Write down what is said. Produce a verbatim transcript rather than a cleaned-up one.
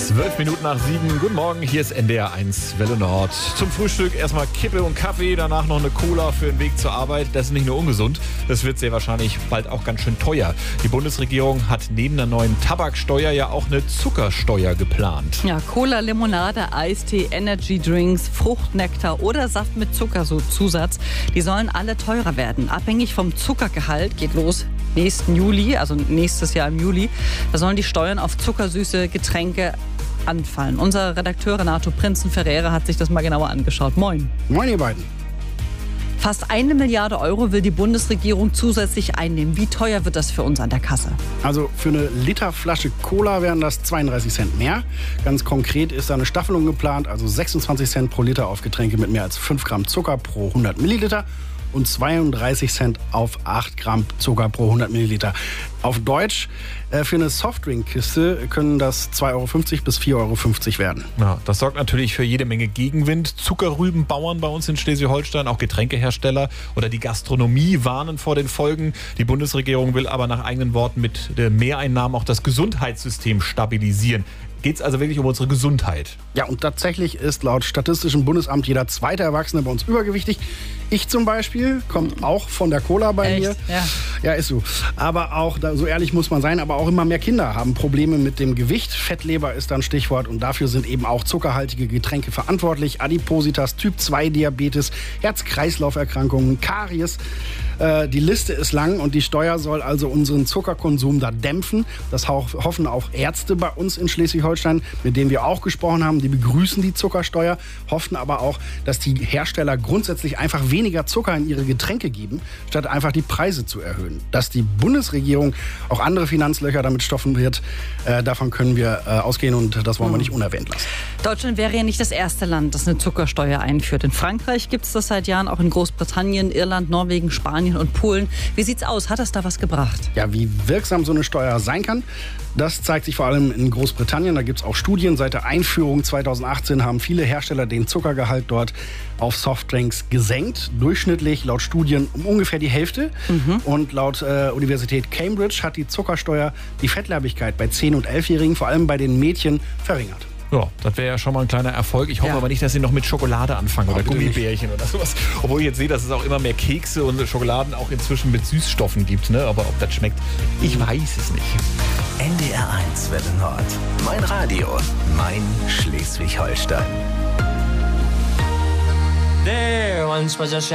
Zwölf Minuten nach sieben. Guten Morgen, hier ist N D R eins Welle Nord. Zum Frühstück erstmal Kippe und Kaffee, danach noch eine Cola für den Weg zur Arbeit. Das ist nicht nur ungesund, das wird sehr wahrscheinlich bald auch ganz schön teuer. Die Bundesregierung hat neben der neuen Tabaksteuer ja auch eine Zuckersteuer geplant. Ja, Cola, Limonade, Eistee, Energy Drinks, Fruchtnektar oder Saft mit Zuckerzusatz, die sollen alle teurer werden. Abhängig vom Zuckergehalt geht los nächsten Juli, also nächstes Jahr im Juli. Da sollen die Steuern auf zuckersüße Getränke anfallen. Unser Redakteur Renato Prinzen-Ferreira hat sich das mal genauer angeschaut. Moin. Moin, ihr beiden. Fast eine Milliarde Euro will die Bundesregierung zusätzlich einnehmen. Wie teuer wird das für uns an der Kasse? Also für eine Literflasche Cola wären das zweiunddreißig Cent mehr. Ganz konkret ist da eine Staffelung geplant, also sechsundzwanzig Cent pro Liter auf Getränke mit mehr als fünf Gramm Zucker pro hundert Milliliter. Und zweiunddreißig Cent auf acht Gramm Zucker pro hundert Milliliter. Auf Deutsch, äh, für eine Softdrinkkiste können das zwei Euro fünfzig bis vier Euro fünfzig werden. Ja, das sorgt natürlich für jede Menge Gegenwind. Zuckerrübenbauern bei uns in Schleswig-Holstein, auch Getränkehersteller oder die Gastronomie warnen vor den Folgen. Die Bundesregierung will aber nach eigenen Worten mit den Mehreinnahmen auch das Gesundheitssystem stabilisieren. Geht es also wirklich um unsere Gesundheit? Ja, und tatsächlich ist laut Statistischem Bundesamt jeder zweite Erwachsene bei uns übergewichtig. Ich zum Beispiel, kommt auch von der Cola bei Echt? mir. Ja. Ja, ist so. Aber auch, so ehrlich muss man sein, aber auch immer mehr Kinder haben Probleme mit dem Gewicht. Fettleber ist dann Stichwort und dafür sind eben auch zuckerhaltige Getränke verantwortlich. Adipositas, Typ zwei Diabetes, Herz-Kreislauf-Erkrankungen, Karies. Äh, die Liste ist lang und die Steuer soll also unseren Zuckerkonsum da dämpfen. Das hoffen auch Ärzte bei uns in Schleswig-Holstein, mit denen wir auch gesprochen haben. Die begrüßen die Zuckersteuer, hoffen aber auch, dass die Hersteller grundsätzlich einfach weniger Zucker in ihre Getränke geben, statt einfach die Preise zu erhöhen. Dass die Bundesregierung auch andere Finanzlöcher damit stopfen wird, äh, davon können wir äh, ausgehen und das wollen wir nicht unerwähnt lassen. Deutschland wäre ja nicht das erste Land, das eine Zuckersteuer einführt. In Frankreich gibt es das seit Jahren, auch in Großbritannien, Irland, Norwegen, Spanien und Polen. Wie sieht's aus? Hat das da was gebracht? Ja, wie wirksam so eine Steuer sein kann, das zeigt sich vor allem in Großbritannien. Da gibt es auch Studien. Seit der Einführung zweitausendachtzehn haben viele Hersteller den Zuckergehalt dort auf Softdrinks gesenkt. Durchschnittlich laut Studien um ungefähr die Hälfte. Mhm. Und laut äh, Universität Cambridge hat die Zuckersteuer die Fettleibigkeit bei zehn- und elfjährigen, vor allem bei den Mädchen, verringert. Ja, das wäre ja schon mal ein kleiner Erfolg. Ich hoffe Ja. aber nicht, dass sie noch mit Schokolade anfangen oder bitte Gummibärchen oder sowas. Obwohl ich jetzt sehe, dass es auch immer mehr Kekse und Schokoladen auch inzwischen mit Süßstoffen gibt. Ne? Aber ob das schmeckt, ich weiß es nicht. N D R eins Welle Nord. Mein Radio. Mein Schleswig-Holstein. There once was a